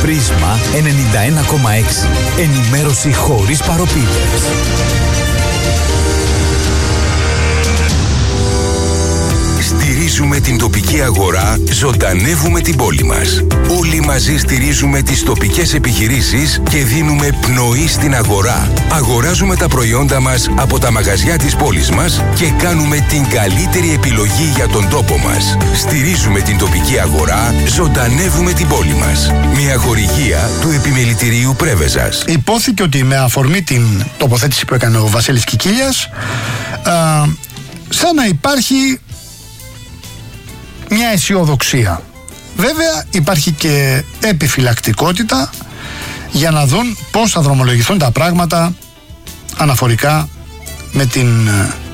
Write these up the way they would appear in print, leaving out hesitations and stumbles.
Πρίσμα 91,6. Ενημέρωση χωρίς παροπίδες. Στηρίζουμε την τοπική αγορά, ζωντανεύουμε την πόλη μας. Όλοι μαζί στηρίζουμε τις τοπικές επιχειρήσεις και δίνουμε πνοή στην αγορά. Αγοράζουμε τα προϊόντα μας από τα μαγαζιά της πόλης μας και κάνουμε την καλύτερη επιλογή για τον τόπο μας. Στηρίζουμε την τοπική αγορά, ζωντανεύουμε την πόλη μας. Μια χορηγία του Επιμελητηρίου Πρέβεζας. Υπόθηκε ότι με αφορμή την τοποθέτηση που έκανε ο Βασίλης Κικίλιας, σαν να υπάρχει μια αισιοδοξία. Βέβαια υπάρχει και επιφυλακτικότητα για να δουν πώς θα δρομολογηθούν τα πράγματα αναφορικά με την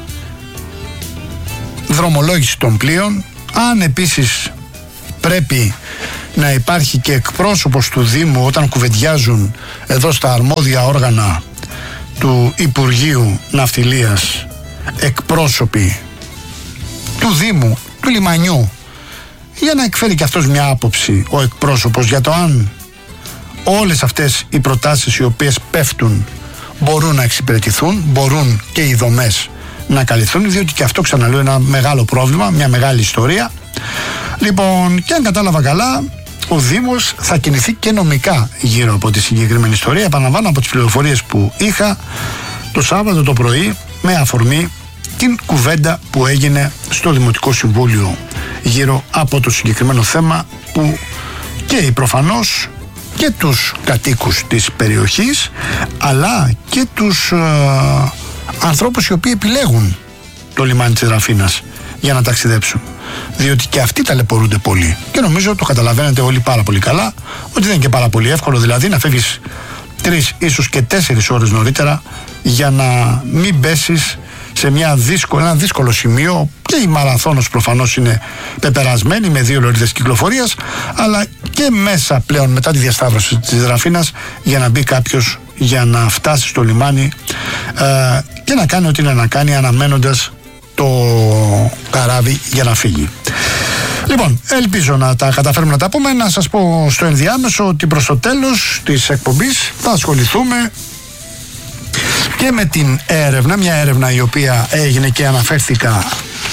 δρομολόγηση των πλοίων. Αν επίσης πρέπει να υπάρχει και εκπρόσωπος του Δήμου όταν κουβεντιάζουν εδώ στα αρμόδια όργανα του Υπουργείου Ναυτιλίας, εκπρόσωποι του Δήμου, του λιμανιού, για να εκφέρει και αυτός μια άποψη ο εκπρόσωπος για το αν όλες αυτές οι προτάσεις οι οποίες πέφτουν μπορούν να εξυπηρετηθούν, μπορούν και οι δομές να καλυφθούν, διότι και αυτό, ξαναλέω, είναι ένα μεγάλο πρόβλημα, μια μεγάλη ιστορία. Λοιπόν, και αν κατάλαβα καλά, ο Δήμος θα κινηθεί και νομικά γύρω από τη συγκεκριμένη ιστορία. Επαναλαμβάνω, από τις πληροφορίες που είχα το Σάββατο το πρωί, με αφορμή την κουβέντα που έγινε στο Δημοτικό Συμβούλιο γύρω από το συγκεκριμένο θέμα, που καίει προφανώς και τους κατοίκους της περιοχής, αλλά και τους ανθρώπους οι οποίοι επιλέγουν το λιμάνι της Ραφίνας για να ταξιδέψουν, διότι και αυτοί ταλαιπωρούνται πολύ και νομίζω το καταλαβαίνετε όλοι πάρα πολύ καλά ότι δεν είναι και πάρα πολύ εύκολο, δηλαδή να φεύγεις 3 ίσως και 4 ώρες νωρίτερα για να μην πέσεις σε ένα δύσκολο σημείο. Και η Μαραθώνος προφανώς είναι πεπερασμένη με 2 λωρίδες κυκλοφορίας, αλλά και μέσα πλέον μετά τη διασταύρωση της Ραφίνας για να μπει κάποιος, για να φτάσει στο λιμάνι και να κάνει ό,τι είναι να κάνει, αναμένοντας το καράβι για να φύγει. Λοιπόν, ελπίζω να τα καταφέρουμε να τα πούμε. Να σας πω στο ενδιάμεσο ότι προς το τέλος της εκπομπής θα ασχοληθούμε και με την έρευνα, μια έρευνα η οποία έγινε και αναφέρθηκα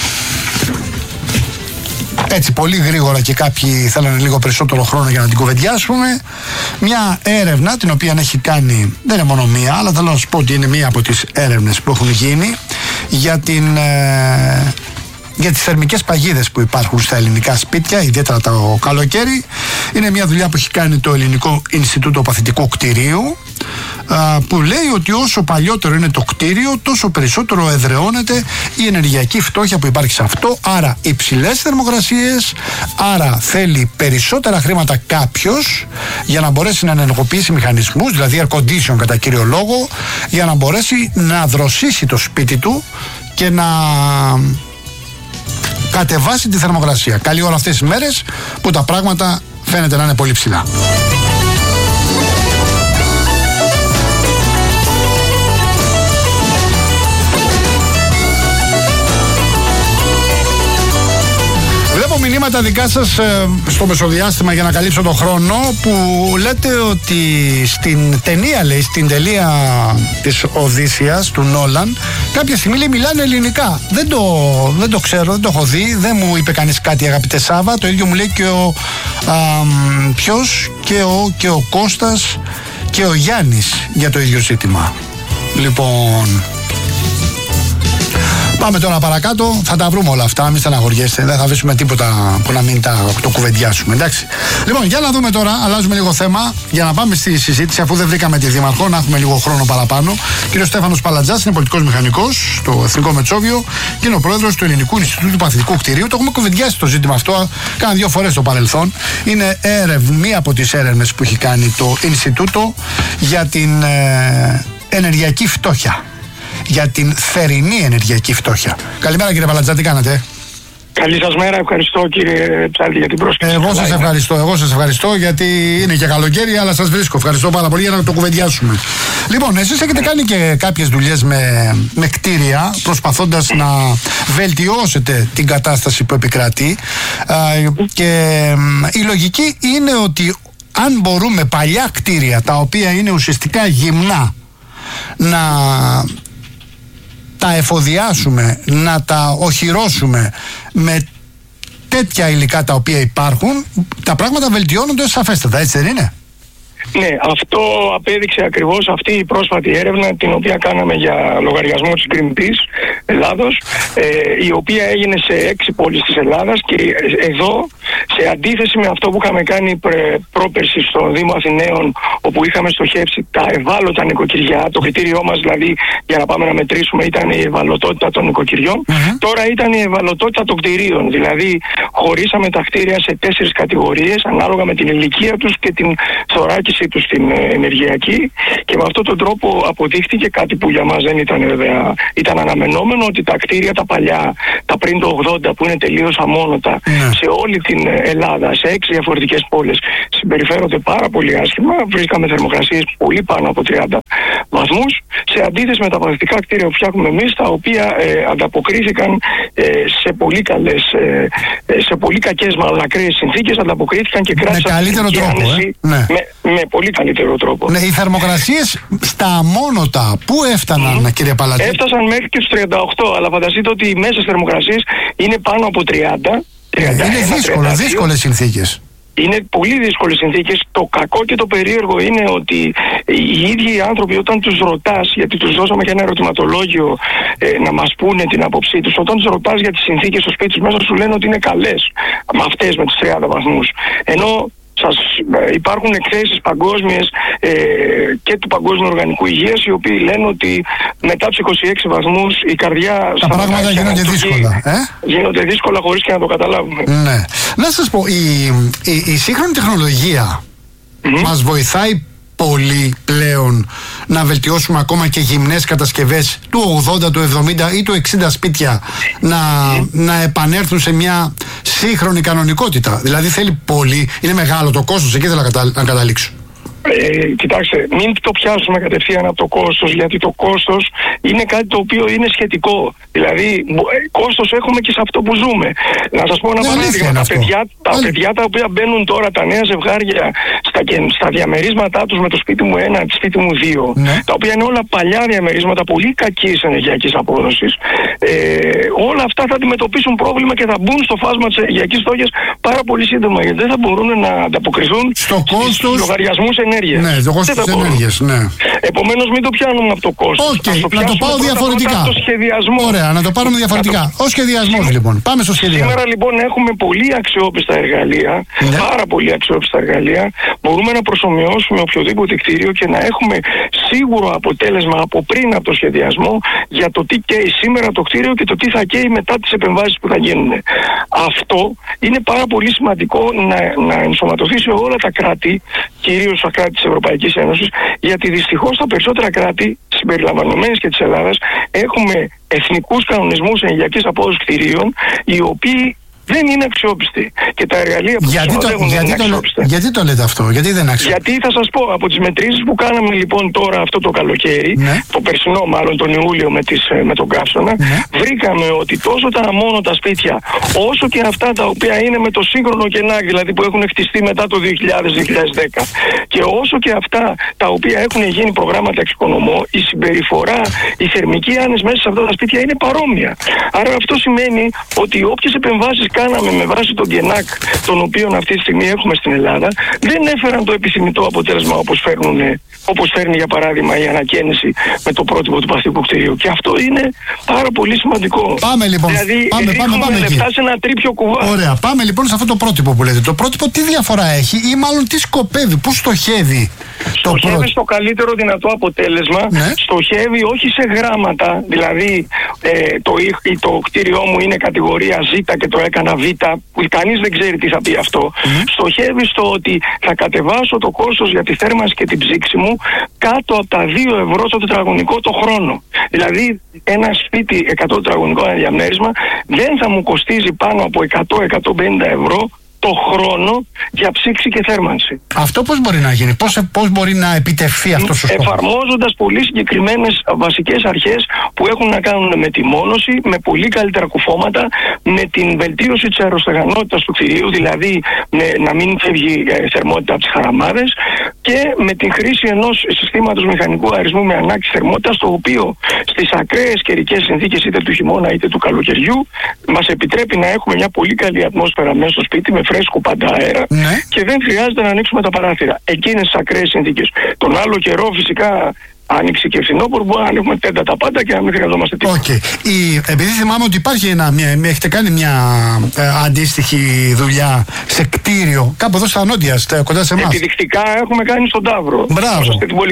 έτσι πολύ γρήγορα και κάποιοι θέλανε λίγο περισσότερο χρόνο για να την κουβεντιάσουμε. Μια έρευνα την οποία έχει κάνει, δεν είναι μόνο μία, αλλά θέλω να σας πω ότι είναι μία από τις έρευνες που έχουν γίνει για τις θερμικές παγίδες που υπάρχουν στα ελληνικά σπίτια, ιδιαίτερα το καλοκαίρι. Είναι μια δουλειά που έχει κάνει το Ελληνικό Ινστιτούτο Παθητικού Κτηρίου, που λέει ότι όσο παλιότερο είναι το κτίριο, τόσο περισσότερο εδραιώνεται η ενεργειακή φτώχεια που υπάρχει σε αυτό. Άρα υψηλές θερμοκρασίες, άρα θέλει περισσότερα χρήματα κάποιος για να μπορέσει να ενεργοποιήσει μηχανισμούς, δηλαδή air condition κατά κύριο λόγο, για να μπορέσει να δροσίσει το σπίτι του και να κατεβάσει τη θερμοκρασία. Καλή ώρα αυτές τις μέρες που τα πράγματα φαίνεται να είναι πολύ ψηλά. Βλέπω μηνύματα δικά σας στο μεσοδιάστημα για να καλύψω τον χρόνο, που λέτε ότι στην ταινία, λέει, στην τελεία της Οδύσσειας του Νόλαν, κάποια στιγμή, λέει, μιλάνε ελληνικά. Δεν το ξέρω, δεν το έχω δει, δεν μου είπε κανείς κάτι, αγαπητέ Σάβα. Το ίδιο μου λέει και ο ποιος, και ο Κώστας και ο Γιάννης για το ίδιο ζήτημα. Λοιπόν, πάμε τώρα παρακάτω, θα τα βρούμε όλα αυτά, μην στεναχωριέστε, δεν θα αφήσουμε τίποτα που να μην το κουβεντιάσουμε, εντάξει. Λοιπόν, για να δούμε τώρα, αλλάζουμε λίγο θέμα, για να πάμε στη συζήτηση, αφού δεν βρήκαμε τη Δήμαρχο, να έχουμε λίγο χρόνο παραπάνω. Κύριος Στέφανος Παλατζάς είναι πολιτικός μηχανικός στο Εθνικό Μετσόβιο και είναι ο πρόεδρος του Ελληνικού Ινστιτούτου Παθητικού Κτηρίου. Το έχουμε κουβεντιάσει το ζήτημα αυτό, κάνα 2 φορές στο παρελθόν. Είναι μία από τις έρευνες που έχει κάνει το Ινστιτούτο για την ενεργειακή φτώχεια. Για την θερινή ενεργειακή φτώχεια. Καλημέρα, κύριε Παλατζά, τι κάνετε? Καλή σας μέρα, ευχαριστώ κύριε Ψάλτη για την πρόσκληση. Εγώ σας ευχαριστώ γιατί είναι και καλοκαίρι, αλλά σας βρίσκω. Ευχαριστώ πάρα πολύ για να το κουβεντιάσουμε. Λοιπόν, εσείς έχετε κάνει και κάποιες δουλειές με κτίρια, προσπαθώντας να βελτιώσετε την κατάσταση που επικρατεί, και η λογική είναι ότι αν μπορούμε παλιά κτίρια τα οποία είναι ουσιαστικά γυμνά να τα εφοδιάσουμε, να τα οχυρώσουμε με τέτοια υλικά τα οποία υπάρχουν, τα πράγματα βελτιώνονται σαφέστατα, έτσι δεν είναι? Ναι, αυτό απέδειξε ακριβώς αυτή η πρόσφατη έρευνα την οποία κάναμε για λογαριασμό της Greenpeace Ελλάδος, η οποία έγινε σε 6 πόλεις της Ελλάδας, και εδώ, σε αντίθεση με αυτό που είχαμε κάνει πρόπερση στο Δήμο Αθηναίων, όπου είχαμε στοχεύσει τα ευάλωτα νοικοκυριά, το κριτήριό μας δηλαδή για να πάμε να μετρήσουμε ήταν η ευαλωτότητα των νοικοκυριών, τώρα ήταν η ευαλωτότητα των κτηρίων, δηλαδή χωρίσαμε τα κτίρια σε 4 κατηγορίες ανάλογα με την ηλικία τους και την θωράκιση τους στην ενεργειακή, και με αυτόν τον τρόπο αποδείχτηκε κάτι που για μας δεν ήταν βέβαια, ήταν αναμενόμενο, ότι τα κτίρια τα παλιά, τα πριν το 80, που είναι τελείως αμόνωτα σε όλη την Ελλάδα, σε 6 διαφορετικές πόλεις, συμπεριφέρονται πάρα πολύ άσχημα. Βρίσκαμε θερμοκρασίες πολύ πάνω από 30 βαθμούς, σε αντίθεση με τα παθητικά κτίρια που φτιάχνουμε εμείς, τα οποία ανταποκρίθηκαν σε πολύ καλές, σε πολύ κακές ακραίες συνθήκες, ανταποκρίθηκαν και κράτησαν με καλύτερο τρόπο, με πολύ καλύτερο τρόπο. Ναι, οι θερμοκρασίες στα αμόνωτα πού έφταναν, κύριε Παλατή? Έφτασαν μέχρι και τους 38, αλλά φανταστείτε ότι οι μέσες θερμοκρασίες είναι πάνω από 30. Είναι δύσκολες συνθήκες. Είναι πολύ δύσκολες συνθήκες. Το κακό και το περίεργο είναι ότι οι ίδιοι οι άνθρωποι, όταν τους ρωτάς, γιατί τους δώσαμε και ένα ερωτηματολόγιο να μας πούνε την άποψή τους, όταν τους ρωτάς για τις συνθήκες στο σπίτι τους, μέσα σου λένε ότι είναι καλές με αυτές, με τους 30 βαθμούς. Ενώ υπάρχουν εκθέσεις παγκόσμιες και του Παγκόσμιου Οργανικού Υγείας, οι οποίοι λένε ότι μετά τους 26 βαθμούς η καρδιά... Τα πράγματα γίνονται δύσκολα. Γίνονται δύσκολα χωρίς και να το καταλάβουμε. Ναι. Να σας πω, η σύγχρονη τεχνολογία μας βοηθάει πολύ πλέον να βελτιώσουμε ακόμα και γυμνές κατασκευές του 80, του 70 ή του 60 σπίτια να επανέλθουν σε μια σύγχρονη κανονικότητα. Δηλαδή θέλει πολύ, είναι μεγάλο το κόστος, εκεί θέλω να καταλήξω. Κοιτάξτε, μην το πιάσουμε κατευθείαν από το κόστος, γιατί το κόστος είναι κάτι το οποίο είναι σχετικό. Δηλαδή, κόστος έχουμε και σε αυτό που ζούμε. Να σας πω ένα παράδειγμα. Τα παιδιά τα οποία μπαίνουν τώρα, τα νέα ζευγάρια, στα διαμερίσματά τους με το σπίτι μου 1, το σπίτι μου 2, τα οποία είναι όλα παλιά διαμερίσματα, πολύ κακής ενεργειακής απόδοσης, όλα αυτά θα αντιμετωπίσουν πρόβλημα και θα μπουν στο φάσμα της ενεργειακής φτώχειας πάρα πολύ σύντομα, γιατί δεν θα μπορούν να ανταποκριθούν στους λογαριασμούς ενέργειας. Ναι, το κόστος της ενέργειας, ναι. Επομένως, μην το πιάνουμε από το κόστος. Να το πάω διαφορετικά. Ωραία, να το πάρουμε διαφορετικά. Ο σχεδιασμός, λοιπόν. Πάμε στο σχεδιασμό. Σήμερα, λοιπόν, έχουμε πολύ αξιόπιστα εργαλεία, πάρα πολύ αξιόπιστα εργαλεία. Μπορούμε να προσομοιώσουμε οποιοδήποτε κτίριο και να έχουμε σίγουρο αποτέλεσμα από πριν από το σχεδιασμό για το τι καίει σήμερα το κτίριο και το τι θα καίει μετά τις επεμβάσεις που θα γίνουν. Αυτό είναι πάρα πολύ σημαντικό να ενσωματωθεί σε όλα τα κράτη, κυρίως στα κράτη της Ευρωπαϊκής Ένωσης, γιατί δυστυχώς τα περισσότερα κράτη, συμπεριλαμβανομένες και της Ελλάδας, έχουμε εθνικούς κανονισμούς ενεργειακής απόδοσης κτηρίων, οι οποίοι δεν είναι αξιόπιστοι. Και τα εργαλεία που χρησιμοποιούν δεν είναι αξιόπιστα. Γιατί το λέτε αυτό, γιατί δεν είναι αξιόπιστα? Γιατί θα σας πω, από τις μετρήσεις που κάναμε λοιπόν τώρα αυτό το καλοκαίρι, το περσινό μάλλον τον Ιούλιο με τον καύσωνα, βρήκαμε ότι τόσο τα αμόνωτα σπίτια, όσο και αυτά τα οποία είναι με το σύγχρονο κενάκι, δηλαδή που έχουν χτιστεί μετά το 2000-2010, και όσο και αυτά τα οποία έχουν γίνει προγράμματα εξοικονομώ, η συμπεριφορά, η θερμική άνεση μέσα σε αυτά τα σπίτια είναι παρόμοια. Άρα αυτό σημαίνει ότι όποιες επεμβάσεις κάναμε με βάση τον ΚΕΝΑΚ, τον οποίο αυτή τη στιγμή έχουμε στην Ελλάδα, δεν έφεραν το επιθυμητό αποτέλεσμα όπως φέρνει για παράδειγμα η ανακαίνιση με το πρότυπο του παθητικού κτηρίου. Και αυτό είναι πάρα πολύ σημαντικό. Πάμε λοιπόν. Δηλαδή, πάμε λεφτά σε ένα τρίπιο κουβά. Ωραία. Πάμε λοιπόν σε αυτό το πρότυπο που λέτε. Το πρότυπο τι διαφορά έχει ή μάλλον τι σκοπεύει, πού στοχεύει? Στοχεύει στο καλύτερο δυνατό αποτέλεσμα. Στοχεύει όχι σε γράμματα. Δηλαδή, το κτίριό μου είναι κατηγορία Ζ και το έκανα Β, που κανείς δεν ξέρει τι θα πει αυτό. Στοχεύει στο ότι θα κατεβάσω το κόστος για τη θέρμανση και την ψήξη μου κάτω από τα 2 ευρώ το τετραγωνικό το χρόνο. Δηλαδή, ένα σπίτι 100 τετραγωνικό διαμέρισμα δεν θα μου κοστίζει πάνω από 100-150 ευρώ το χρόνο για ψήξη και θέρμανση. Αυτό πώς μπορεί να γίνει, πώς μπορεί να επιτευχθεί αυτός ο στόχος? Εφαρμόζοντας πολύ συγκεκριμένες βασικές αρχές που έχουν να κάνουν με τη μόνωση, με πολύ καλύτερα κουφώματα, με την βελτίωση της αεροστεγανότητας του κτηρίου, δηλαδή να μην φεύγει θερμότητα από τις χαραμάδες, και με την χρήση ενός συστήματος μηχανικού αερισμού με ανάκτηση θερμότητας, το οποίο στις ακραίες καιρικές συνθήκες είτε του χειμώνα είτε του καλοκαιριού μας επιτρέπει να έχουμε μια πολύ καλή ατμόσφαιρα μέσα στο σπίτι με φρέσκο πάντα αέρα, και δεν χρειάζεται να ανοίξουμε τα παράθυρα εκείνες τις ακραίες συνθήκες. Τον άλλο καιρό φυσικά άνοιξη και φθινόπωρο μπορούμε να ανοίγουμε τέντα τα πάντα και να μην χρειαζόμαστε τίποτα. Επειδή θυμάμαι ότι υπάρχει έχετε κάνει μια αντίστοιχη δουλειά σε κτίριο κάπου εδώ στα νότια, κοντά σε εμάς. Επιδεικτικά έχουμε κάνει στον Ταύρο. Μπράβο.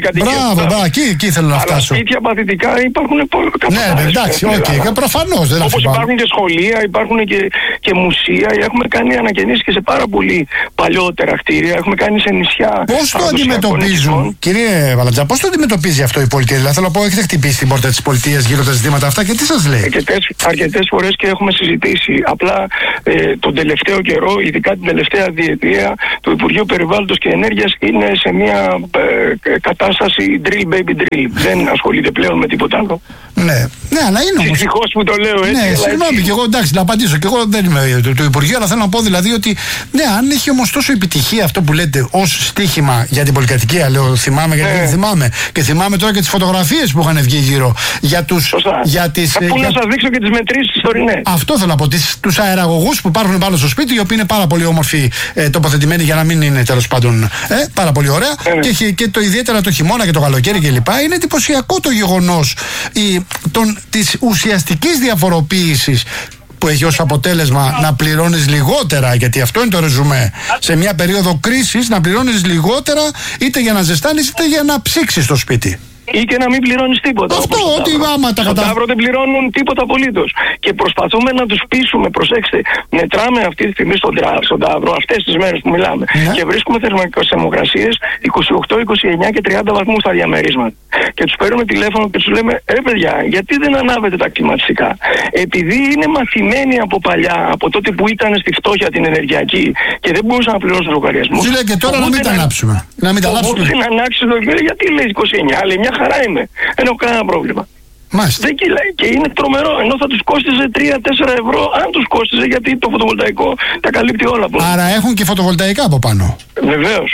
Εκεί θέλω να φτάσω. Αλλά σπίτια παθητικά υπάρχουν πολλά. Ναι, εντάξει, προφανώς δεν όπως υπάρχουν και σχολεία, υπάρχουν και μουσεία. Έχουμε κάνει ανακαινήσεις και σε πάρα πολύ παλιότερα κτίρια. Έχουμε κάνει σε νησιά. Πώς το αντιμετωπίζουν, κύριε Βαλατζά, πώς το αντιμετωπίζει αυτό η πολιτεία? Δηλαδή, θέλω να πω, έχετε χτυπήσει την πόρτα της πολιτείας γύρω από τα ζητήματα αυτά και τι σας λέει? Αρκετές φορές και έχουμε συζητήσει. Απλά τον τελευταίο καιρό, ειδικά την τελευταία διετία, το Υπουργείο Περιβάλλοντος και Ενέργειας είναι σε μια κατάσταση drill baby drill. Δεν ασχολείται πλέον με τίποτα άλλο. Ναι, αλλά είναι όμως. Δυστυχώς που το λέω έτσι. Ναι, συγγνώμη, και εγώ εντάξει, να απαντήσω. Και εγώ δεν είμαι του Υπουργείου, αλλά θέλω να πω δηλαδή ότι ναι, αν έχει όμως τόσο επιτυχία αυτό που λέτε ως στοίχημα για την πολυκατοικία, λέω, θυμάμαι γιατί δεν θυμάμαι. Και θυμάμαι τώρα και τις φωτογραφίες που είχαν βγει γύρω για τους. Πού να σας δείξω και τις μετρήσεις τωρινές. Αυτό θέλω να πω. Τους αεραγωγούς που υπάρχουν πάνω στο σπίτι, οι οποίοι είναι πάρα πολύ όμορφοι τοποθετημένοι για να μην είναι τέλος πάντων πάρα πολύ ωραία. Και το ιδιαίτερα το χειμώνα και το καλοκαίρι κλπ. Είναι εντυπωσιακό το γεγονός της ουσιαστικής διαφοροποίησης που έχει ως αποτέλεσμα να πληρώνεις λιγότερα, γιατί αυτό είναι το ρεζουμέ, σε μια περίοδο κρίσης να πληρώνεις λιγότερα είτε για να ζεστάνεις είτε για να ψήξεις το σπίτι. Ή και να μην πληρώνεις τίποτα. Αυτό, ότι άμα τα Στον Ταύρο δεν πληρώνουν τίποτα απολύτως. Και προσπαθούμε να τους πείσουμε, προσέξτε, μετράμε αυτή τη στιγμή στον Ταύρο, αυτές τις μέρες που μιλάμε, και βρίσκουμε θερμοκρασίες 28, 29 και 30 βαθμούς στα διαμερίσματα. Και τους παίρνουμε τηλέφωνο και τους λέμε, παιδιά, γιατί δεν ανάβετε τα κλιματιστικά? Επειδή είναι μαθημένοι από παλιά, από τότε που ήταν στη φτώχεια την ενεργειακή και δεν μπορούσαν να πληρώσουν λογαριασμούς. Του λέει και τώρα να μην τα ανάψουμε. Να μην τα ανάψουμε. Γιατί λέει 29, λέει μια χαρά είμαι. Δεν έχω κανένα πρόβλημα. Μάλιστα. Και είναι τρομερό, ενώ θα τους κόστιζε 3-4 ευρώ, αν τους κόστιζε, γιατί το φωτοβολταϊκό τα καλύπτει όλα. Άρα έχουν και φωτοβολταϊκά από πάνω. Βεβαίως.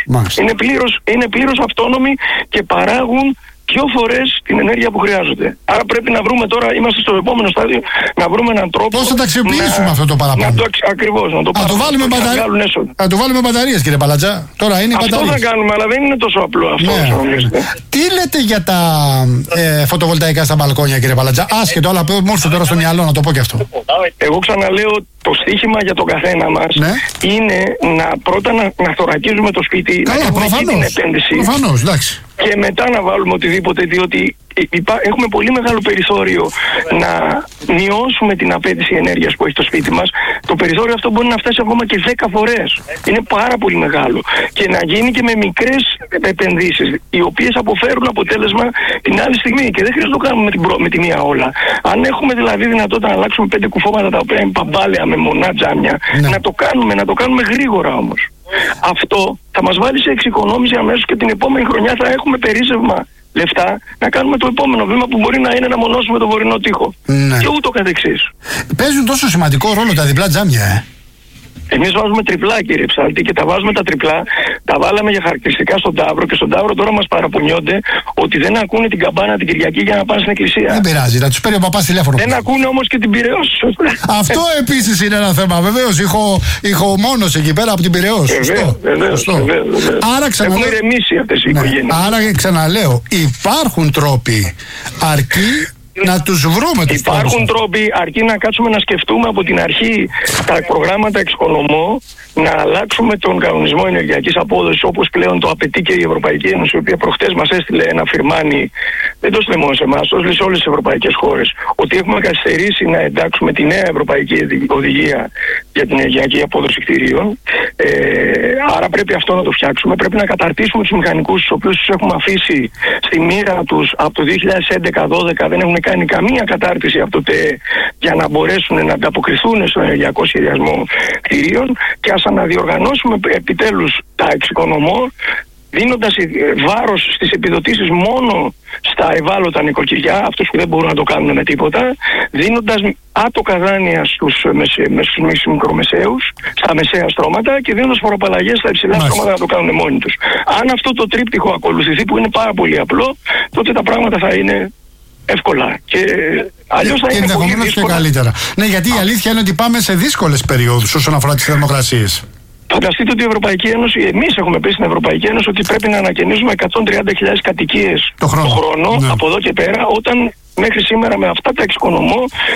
Είναι πλήρως αυτόνομοι και παράγουν 2 φορές την ενέργεια που χρειάζονται. Άρα πρέπει να βρούμε τώρα, είμαστε στο επόμενο στάδιο, να βρούμε έναν τρόπο. Πώς θα τα αξιοποιήσουμε αυτό το παραπάνω? Ακριβώς, να το βάλουμε να το βάλουμε μπαταρίες, κύριε Παλατζά. Τώρα είναι αυτό μπαταρίες. Αυτό θα κάνουμε, αλλά δεν είναι τόσο απλό αυτό. Τι λέτε για τα φωτοβολταϊκά στα μπαλκόνια, κύριε Παλατζά? Άσχετο, αλλά μου ήρθε τώρα στο μυαλό να το πω και αυτό. Εγώ ξαναλέω, το στίχημα για τον καθένα μας είναι πρώτα να θωρακίζουμε το σπίτι, να κάνουμε την επένδυση. Προφανώς, εντάξει. Και μετά να βάλουμε οτιδήποτε, διότι έχουμε πολύ μεγάλο περιθώριο να μειώσουμε την απέτηση ενέργειας που έχει το σπίτι μας. Το περιθώριο αυτό μπορεί να φτάσει ακόμα και 10 φορές. Είναι πάρα πολύ μεγάλο. Και να γίνει και με μικρές επενδύσεις, οι οποίες αποφέρουν αποτέλεσμα την άλλη στιγμή. Και δεν χρειάζεται να το κάνουμε με τη μία όλα. Αν έχουμε δηλαδή δυνατότητα να αλλάξουμε 5 κουφώματα τα οποία είναι παμπάλαια με μονά τζάμια, να το κάνουμε γρήγορα όμως. Αυτό θα μας βάλει σε εξοικονόμηση αμέσως και την επόμενη χρονιά θα έχουμε περίσσευμα λεφτά να κάνουμε το επόμενο βήμα που μπορεί να είναι να μονώσουμε το βορεινό τοίχο. Και ούτω καθεξής. Παίζουν τόσο σημαντικό ρόλο τα διπλά τζάμια, Εμείς βάζουμε τριπλά, κύριε Ψάλτη, και τα βάζουμε τα τριπλά. Τα βάλαμε για χαρακτηριστικά στον Ταύρο και στον Ταύρο τώρα μας παραπονιόνται ότι δεν ακούνε την καμπάνα την Κυριακή για να πάνε στην εκκλησία. Δεν πειράζει, να τους παίρνει ο παπάς τηλέφωνο. Δεν ακούνε όμως και την Πειραιώς. Αυτό επίσης είναι ένα θέμα, βεβαίως. Ηχομόνος εκεί πέρα από την Πειραιώς. Βεβαίως. Άρα ξαναλέω. Έχουν ηρεμήσει αυτές οι οικογένειες. Άρα ξαναλέω, υπάρχουν τρόποι, αρκεί να τους βρούμε τους Υπάρχουν τρόποι, αρκεί να κάτσουμε να σκεφτούμε από την αρχή τα προγράμματα εξοικονομώ, να αλλάξουμε τον κανονισμό ενεργειακής απόδοσης όπως πλέον το απαιτεί και η Ευρωπαϊκή Ένωση, η οποία προχτές μας έστειλε ένα φιρμάνι, δεν το στείλε μόνο σε εμάς, το έστειλε σε όλες τις ευρωπαϊκές χώρες, ότι έχουμε καθυστερήσει να εντάξουμε τη νέα Ευρωπαϊκή Οδηγία για την ενεργειακή απόδοση κτηρίων. Άρα πρέπει αυτό να το φτιάξουμε. Πρέπει να καταρτήσουμε τους μηχανικούς, τους οποίους τους έχουμε αφήσει στη μοίρα τους από το 2011-12, δεν έχουν κάνει καμία κατάρτιση από τότε για να μπορέσουν να ανταποκριθούν στον ενεργειακό σχεδιασμό κτηρίων, και ας αναδιοργανώσουμε επιτέλους τα εξοικονομώ, δίνοντας βάρος στις επιδοτήσεις μόνο στα ευάλωτα νοικοκυριά, αυτούς που δεν μπορούν να το κάνουν με τίποτα, δίνοντας άτοκα δάνεια στους μικρομεσαίους, στα μεσαία στρώματα, και δίνοντας φοροπαλλαγές στα υψηλά στρώματα να το κάνουν μόνοι τους. Αν αυτό το τρίπτυχο ακολουθηθεί, που είναι πάρα πολύ απλό, τότε τα πράγματα θα είναι εύκολα. Και αλλιώς θα είναι πολύ δύσκολα. Και καλύτερα. Ναι, γιατί η αλήθεια είναι ότι πάμε σε δύσκολες περιόδους όσον αφορά τις θερμοκρασίες. Φανταστείτε ότι η Ευρωπαϊκή Ένωση, εμείς έχουμε πει στην Ευρωπαϊκή Ένωση ότι πρέπει να ανακαινίζουμε 130.000 κατοικίες το χρόνο, ναι, από εδώ και πέρα, όταν μέχρι σήμερα με αυτά τα εξοικονομώ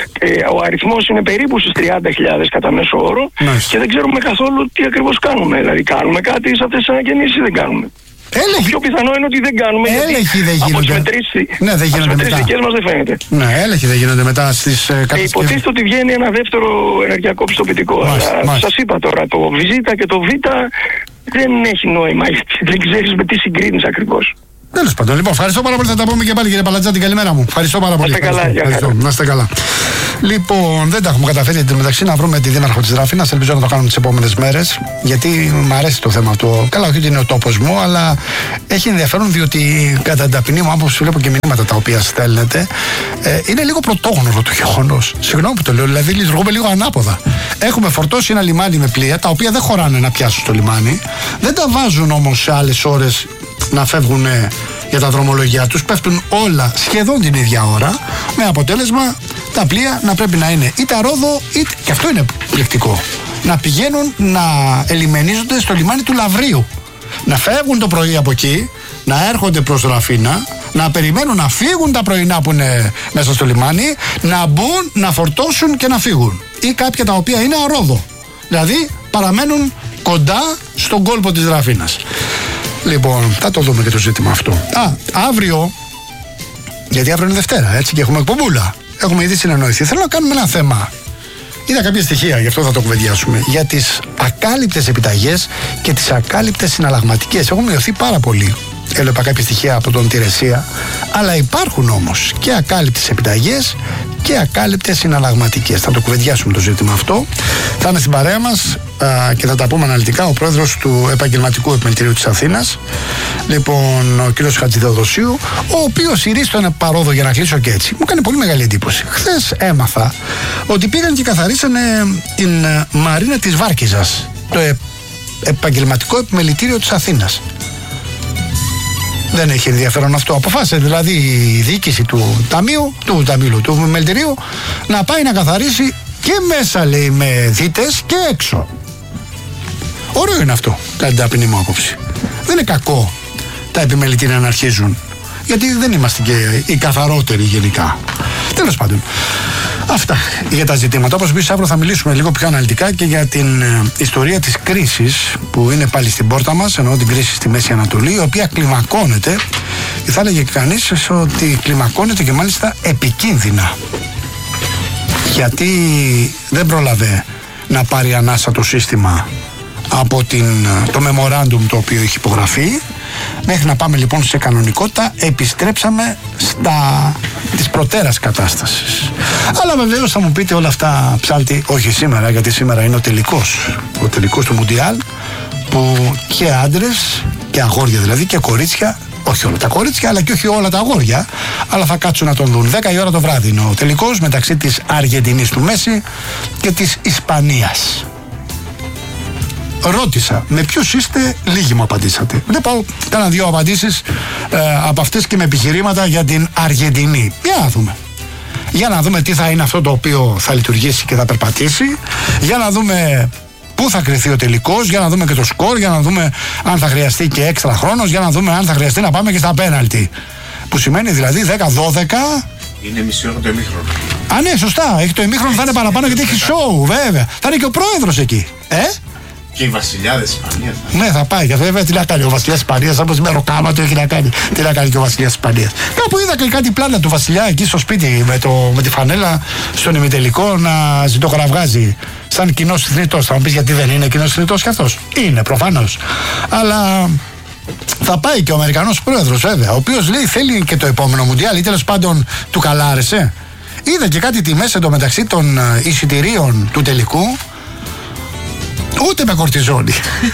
ο αριθμός είναι περίπου στις 30.000 κατά μέσο όρο, και δεν ξέρουμε καθόλου τι ακριβώς κάνουμε. Δηλαδή, κάνουμε κάτι σε αυτές τις ανακαινήσεις ή δεν κάνουμε. Το πιο πιθανό είναι ότι δεν κάνουμε. Έλεγχοι δεν γίνονται. Ναι, δεν γίνονται μετά. Στις δικές μας δεν φαίνεται. Ναι, έλεγχοι δεν γίνονται μετά στις κατασκευές. Υποτίθεται ότι βγαίνει ένα δεύτερο ενεργειακό πιστοποιητικό. Αλλά σας είπα τώρα, το Β και το Β δεν έχει νόημα, γιατί δεν ξέρεις με τι συγκρίνεις ακριβώς. Τέλος πάντων, λοιπόν, ευχαριστώ πάρα πολύ. Θα τα πούμε και πάλι, κύριε Παλατζάτη. Καλημέρα μου. Ευχαριστώ πάρα πολύ. Να είστε καλά. Λοιπόν, δεν τα έχουμε καταφέρει εντωμεταξύ να βρούμε τη δήμαρχο της Δραφήνας. Ελπίζω να το κάνουμε τις επόμενες μέρες, γιατί μου αρέσει το θέμα αυτό. Καλά, όχι ότι είναι ο τόπος μου, αλλά έχει ενδιαφέρον, διότι κατά την ταπεινή μου άποψη, βλέπω και μηνύματα τα οποία στέλνετε. Είναι λίγο πρωτόγνωρο το γεγονός. Συγγνώμη που το λέω, δηλαδή λειτουργούμε λίγο ανάποδα. Έχουμε φορτώσει ένα λιμάνι με πλοία, τα οποία δεν χωράνε να πιάσουν στο λιμάνι. Δεν τα βάζουν όμως σε άλλες ώρες να φεύγουν για τα δρομολογία τους, πέφτουν όλα σχεδόν την ίδια ώρα, με αποτέλεσμα τα πλοία να πρέπει να είναι είτε αρόδο, είτε, και αυτό είναι πληκτικό, να πηγαίνουν να ελιμενίζονται στο λιμάνι του Λαυρίου, να φεύγουν το πρωί από εκεί, να έρχονται προς Ραφίνα, να περιμένουν να φύγουν τα πρωινά που είναι μέσα στο λιμάνι, να μπουν, να φορτώσουν και να φύγουν, ή κάποια τα οποία είναι αρόδο, δηλαδή παραμένουν κοντά στον κόλπο της Ραφίνας. Λοιπόν, θα το δούμε και το ζήτημα αυτό. Αύριο, γιατί αύριο είναι Δευτέρα, έτσι, και έχουμε εκπομπούλα. Έχουμε ήδη συνεννοηθεί. Θέλω να κάνουμε ένα θέμα. Είδα κάποια στοιχεία, γι' αυτό θα το κουβεντιάσουμε. Για τις ακάλυπτες επιταγές και τις ακάλυπτες συναλλαγματικές. Έχουν μειωθεί πάρα πολύ. Έλεπα κάποια στοιχεία από τον Τηρεσία. Αλλά υπάρχουν όμως και ακάλυπτες επιταγές και ακάλυπτες συναλλαγματικές. Θα το κουβεντιάσουμε το ζήτημα αυτό. Θα είναι στην παρέα μας και θα τα πούμε αναλυτικά ο πρόεδρος του Επαγγελματικού Επιμελητηρίου της Αθήνας, λοιπόν, ο κύριος Χατζηδεοδοσίου, ο οποίος ηρίστο ένα παρόδο, για να κλείσω και έτσι. Μου κάνει πολύ μεγάλη εντύπωση. Χθες έμαθα ότι πήγαν και καθαρίσανε την μαρίνα της Βάρκιζας, το Επαγγελματικό Επιμελητήριο της Αθήνας. Δεν έχει ενδιαφέρον αυτό. Αποφάσισε δηλαδή η διοίκηση του Επιμελητηρίου να πάει να καθαρίσει και μέσα, λέει, με δίτες και έξω. Ωραίο είναι αυτό, κατά την ταπεινή μου άποψη. Δεν είναι κακό τα επιμελητήρια να αρχίζουν, γιατί δεν είμαστε και οι καθαρότεροι γενικά. Τέλος πάντων, αυτά για τα ζητήματα. Όπως επίσης αύριο θα μιλήσουμε λίγο πιο αναλυτικά και για την ιστορία της κρίσης που είναι πάλι στην πόρτα μας, ενώ την κρίση στη Μέση Ανατολή, η οποία κλιμακώνεται, και θα έλεγε κανείς ότι κλιμακώνεται και μάλιστα επικίνδυνα, γιατί δεν πρόλαβε να πάρει ανάσα το σύστημα από το memorandum το οποίο έχει υπογραφεί. Μέχρι να πάμε λοιπόν σε κανονικότητα, επιστρέψαμε της προτέρας κατάστασης. Αλλά βεβαίως θα μου πείτε όλα αυτά, ψάλτη, όχι σήμερα, γιατί σήμερα είναι ο τελικός του Μουντιάλ, που και άντρες και αγόρια δηλαδή και κορίτσια, όχι όλα τα κορίτσια αλλά και όχι όλα τα αγόρια, αλλά θα κάτσουν να τον δουν. 10 η ώρα το βράδυ είναι ο τελικός μεταξύ της Αργεντινής του Μέση και της Ισπανίας. Ρώτησα, με ποιους είστε, λίγοι μου απαντήσατε. Βλέπω, κάνα 2 απαντήσεις από αυτές και με επιχειρήματα για την Αργεντινή. Για να δούμε τι θα είναι αυτό το οποίο θα λειτουργήσει και θα περπατήσει. Για να δούμε πού θα κρυθεί ο τελικός, για να δούμε και το σκορ, για να δούμε αν θα χρειαστεί και έξτρα χρόνος, για να δούμε αν θα χρειαστεί να πάμε και στα πέναλτι. Που σημαίνει δηλαδή 10-12. Είναι μισή ώρα το ημίχρονο. Ναι, σωστά. Έχει το ημίχρονο, θα είναι παραπάνω γιατί έχει show, βέβαια. Θα είναι και ο πρόεδρος εκεί. Και οι βασιλιάδες Ισπανίας. Ναι, θα πάει. Και βέβαια τι να κάνει ο βασιλιάς Ισπανίας, όπως με ροκάμα του έχει να κάνει. Τι να κάνει και ο βασιλιάς Ισπανίας. Κάπου είδα και κάτι πλάνα του βασιλιά εκεί στο σπίτι με τη φανέλα στον ημιτελικό να ζητοκραυγάζει. Σαν κοινός θνητός. Θα μου πεις γιατί δεν είναι κοινός θνητός κι αυτός. Είναι προφανώς. Αλλά θα πάει και ο Αμερικανός πρόεδρος βέβαια, ο οποίος λέει θέλει και το επόμενο Μουντιάλ ή τέλος πάντων του καλά άρεσε. Είδα και κάτι τιμές εντωμεταξύ των εισιτηρίων του τελικού. Ούτε με κορτιζόνι.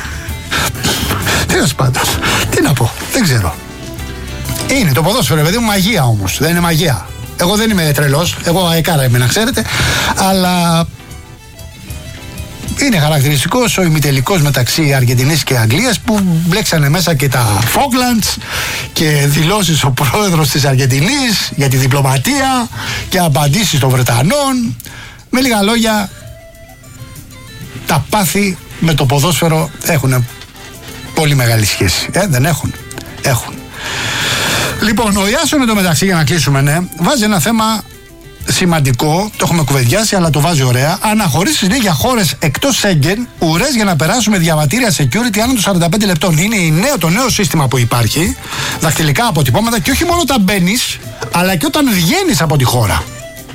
Τέλος πάντων. Τι να πω, δεν ξέρω. Είναι το ποδόσφαιρο, παιδί μου, μαγεία όμως. Δεν είναι μαγεία. Εγώ δεν είμαι τρελός. Εγώ αεκάρα είμαι, να ξέρετε. Αλλά είναι χαρακτηριστικός ο ημιτελικός μεταξύ Αργεντινής και Αγγλίας που μπλέξανε μέσα και τα Falklands και δηλώσεις ο πρόεδρος της Αργεντινής για τη διπλωματία και απαντήσεις των Βρετανών. Με λίγα λόγια, τα πάθη με το ποδόσφαιρο έχουν πολύ μεγάλη σχέση. Δεν έχουν. Έχουν. Λοιπόν, ο Ιάσον εντωμεταξύ, για να κλείσουμε, ναι, βάζει ένα θέμα σημαντικό, το έχουμε κουβεντιάσει, αλλά το βάζει ωραία. Αναχωρήσεις, λέει, για χώρες εκτός Σέγγεν, ουρές για να περάσουμε διαβατήρια security άνω των 45 λεπτών. Είναι το νέο σύστημα που υπάρχει, δακτυλικά αποτυπώματα, και όχι μόνο όταν μπαίνεις, αλλά και όταν βγαίνεις από τη χώρα.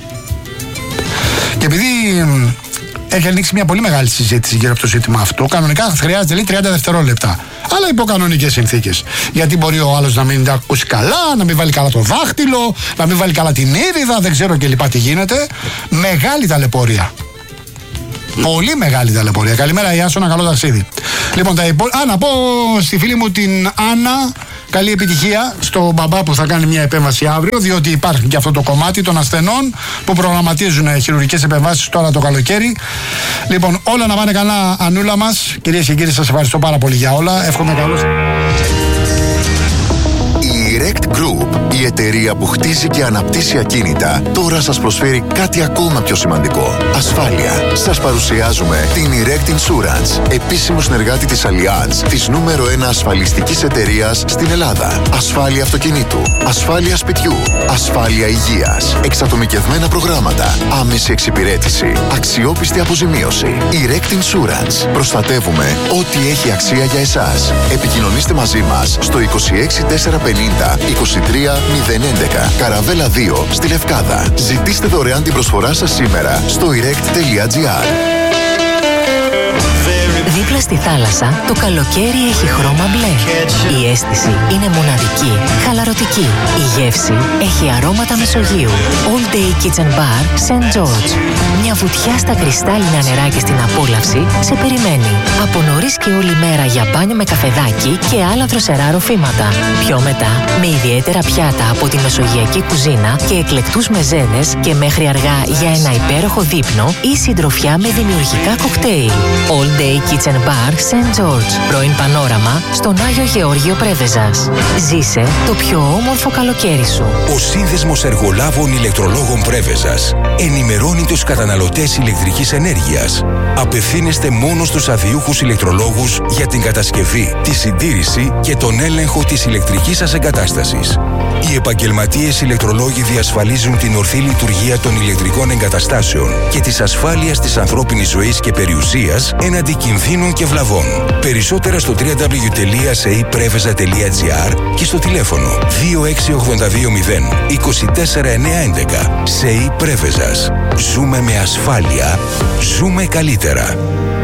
Και επειδή έχει ανοίξει μια πολύ μεγάλη συζήτηση γύρω από το ζήτημα αυτό, κανονικά χρειάζεται, λέει, 30 δευτερόλεπτα. Αλλά υπό κανονικές συνθήκες. Γιατί μπορεί ο άλλος να μην τα ακούσει καλά, να μην βάλει καλά το δάχτυλο, να μην βάλει καλά την ήριδα, δεν ξέρω και λοιπά τι γίνεται. Μεγάλη ταλαιπωρία. Πολύ μεγάλη ταλαιπωρία. Καλημέρα, Ιάσονα, καλό ταξίδι. Λοιπόν, να πω στη φίλη μου την Άννα, καλή επιτυχία στο μπαμπά που θα κάνει μια επέμβαση αύριο, διότι υπάρχει και αυτό το κομμάτι των ασθενών που προγραμματίζουν χειρουργικές επεμβάσεις τώρα το καλοκαίρι. Λοιπόν, όλα να πάνε καλά, Ανούλα μας. Κυρίες και κύριοι, σας ευχαριστώ πάρα πολύ για όλα. Εύχομαι καλώς. Η Erect Group, η εταιρεία που χτίζει και αναπτύσσει ακίνητα, τώρα σας προσφέρει κάτι ακόμα πιο σημαντικό. Ασφάλεια. Σας παρουσιάζουμε την Erect Insurance, επίσημο συνεργάτη της Allianz, της νούμερο 1 ασφαλιστικής εταιρείας στην Ελλάδα. Ασφάλεια αυτοκινήτου, ασφάλεια σπιτιού, ασφάλεια υγείας, εξατομικευμένα προγράμματα, άμεση εξυπηρέτηση, αξιόπιστη αποζημίωση. Erect Insurance. Προστατεύουμε ό,τι έχει αξία για εσάς. Επικοινωνήστε μαζί μας στο 26450 23011 Καραβέλα 2 στη Λευκάδα. Ζητήστε δωρεάν την προσφορά σας σήμερα στο erect.gr. Δίπλα στη θάλασσα, το καλοκαίρι έχει χρώμα μπλε. Η αίσθηση είναι μοναδική, χαλαρωτική. Η γεύση έχει αρώματα Μεσογείου. All Day Kitchen Bar St. George. Μια βουτιά στα κρυστάλλινα νερά και στην απόλαυση σε περιμένει. Από νωρίς και όλη μέρα για μπάνιο με καφεδάκι και άλλα δροσερά ροφήματα. Πιο μετά, με ιδιαίτερα πιάτα από τη μεσογειακή κουζίνα και εκλεκτούς μεζέδες και μέχρι αργά για ένα υπέροχο δείπνο ή συντροφιά με δημιουργικά κοκτέιλ. All Day Kitchen Bar St. George. Πρώην Πανόραμα στον Άγιο Γεώργιο Πρέβεζας. Ζήσε το πιο όμορφο καλοκαίρι σου. Ο Σύνδεσμος Εργολάβων Ηλεκτρολόγων Πρέβεζας ενημερώνει τους καταναλωτές ηλεκτρικής ενέργειας. Απευθύνεστε μόνο στους αδειούχους ηλεκτρολόγους για την κατασκευή, τη συντήρηση και τον έλεγχο της ηλεκτρικής σας εγκατάστασης. Οι επαγγελματίες ηλεκτρολόγοι διασφαλίζουν την ορθή λειτουργία των ηλεκτρικών εγκαταστάσεων και της ασφάλειας της ανθρώπινης ζωής και περιουσίας έναντι κινδύνων και βλαβών. Περισσότερα στο www.seipreveza.gr και στο τηλέφωνο 26820 24911. ΣΕΙ Πρέβεζας. Ζούμε με ασφάλεια. Ζούμε καλύτερα.